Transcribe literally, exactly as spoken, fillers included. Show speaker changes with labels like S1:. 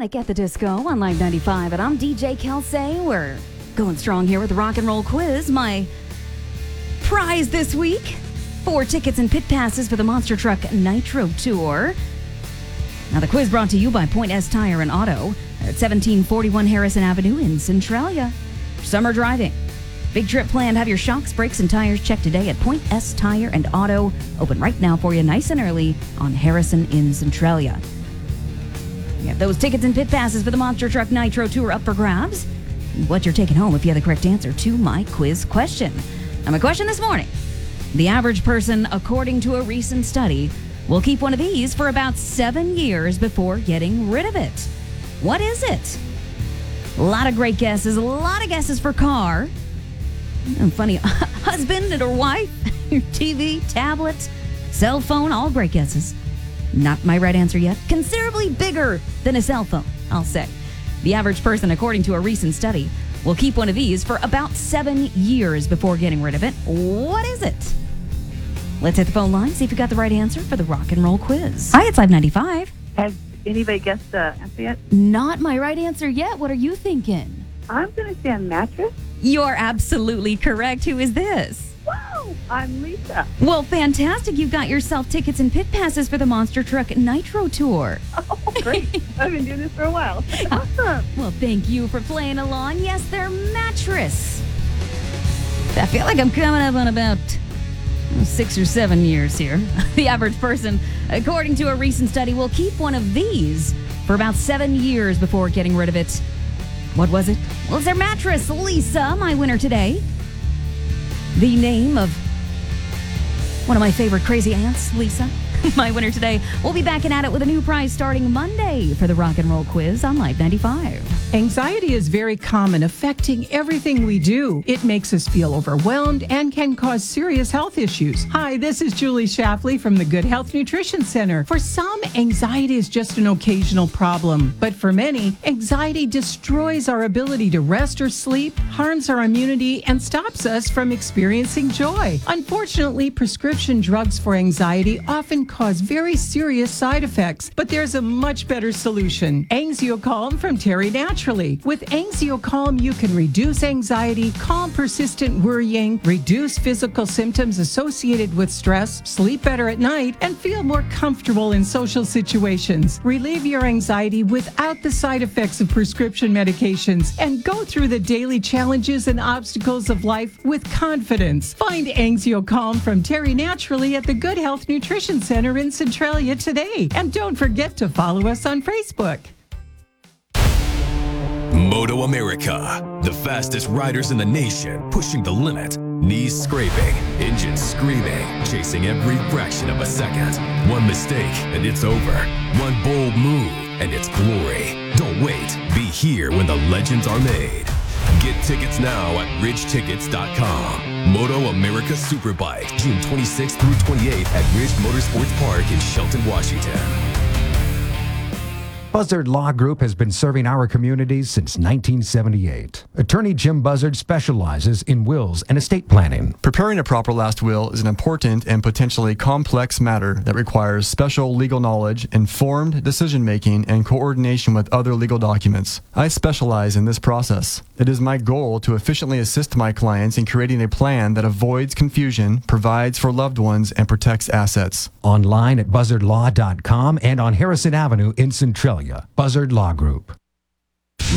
S1: Panic at the Disco on Live ninety-five, and I'm D J Kelsey. We're going strong here with the Rock and Roll Quiz. My prize this week, four tickets and pit passes for the Monster Truck Nitro Tour. Now, the quiz brought to you by Point S Tire and Auto at seventeen forty-one Harrison Avenue in Centralia. Summer driving. Big trip planned. Have your shocks, brakes, and tires checked today at Point S Tire and Auto. Open right now for you, nice and early on Harrison in Centralia. You have those tickets and pit passes for the Monster Truck Nitro Tour up for grabs. What you're taking home if you have the correct answer to my quiz question. Now, my question this morning. The average person, according to a recent study, will keep one of these for about seven years before getting rid of it. What is it? A lot of great guesses. A lot of guesses for car. And funny, husband or wife, your T V, tablet, cell phone, all great guesses. Not my right answer yet. Considerably bigger than a cell phone, I'll say. The average person, according to a recent study, will keep one of these for about seven years before getting rid of it. What is it? Let's hit the phone line, see if you got the right answer for the Rock and Roll Quiz. Hi, it's Live ninety-five.
S2: Has anybody guessed the answer yet?
S1: Not my right answer yet. What are you thinking?
S2: I'm going to say a mattress.
S1: You're absolutely correct. Who is this?
S2: Wow, I'm Lisa.
S1: Well, fantastic. You've got yourself tickets and pit passes for the Monster Truck Nitro Tour.
S2: Oh, great. I've been doing this for a while. Awesome.
S1: Well, thank you for playing along. Yes, they're mattress. I feel like I'm coming up on about six or seven years here. The average person, according to a recent study, will keep one of these for about seven years before getting rid of it. What was it? Well, it's their mattress. Lisa, my winner today. The name of one of my favorite crazy aunts, Lisa. My winner today. We'll be back and at it with a new prize starting Monday for the Rock and Roll Quiz on Live ninety-five.
S3: Anxiety is very common, affecting everything we do. It makes us feel overwhelmed and can cause serious health issues. Hi, this is Julie Shafley from the Good Health Nutrition Center. For some, anxiety is just an occasional problem. But for many, anxiety destroys our ability to rest or sleep, harms our immunity, and stops us from experiencing joy. Unfortunately, prescription drugs for anxiety often cause very serious side effects, but there's a much better solution. AngioCalm from Terry Naturally. With AngioCalm, you can reduce anxiety, calm persistent worrying, reduce physical symptoms associated with stress, sleep better at night, and feel more comfortable in social situations. Relieve your anxiety without the side effects of prescription medications and go through the daily challenges and obstacles of life with confidence. Find AngioCalm from Terry Naturally at the Good Health Nutrition Center in Centralia today. And don't forget to follow us on Facebook.
S4: Moto America, the fastest riders in the nation, pushing the limit, knees scraping, engines screaming, chasing every fraction of a second. One mistake and it's over. One bold move and it's glory. Don't wait. Be here when the legends are made. Get tickets now at ridge tickets dot com. Moto America Superbike, June twenty-sixth through twenty-eighth at Ridge Motorsports Park in Shelton, Washington.
S5: Buzzard Law Group has been serving our communities since nineteen seventy-eight. Attorney Jim Buzzard specializes in wills and estate planning.
S6: Preparing a proper last will is an important and potentially complex matter that requires special legal knowledge, informed decision-making, and coordination with other legal documents. I specialize in this process. It is my goal to efficiently assist my clients in creating a plan that avoids confusion, provides for loved ones, and protects assets.
S5: Online at buzzard law dot com and on Harrison Avenue in Centralia. Buzzard Law Group.